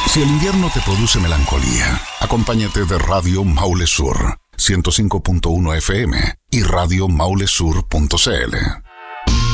Si el invierno te produce melancolía, acompáñate de Radio Maule Sur, 105.1 FM y radiomaulesur.cl.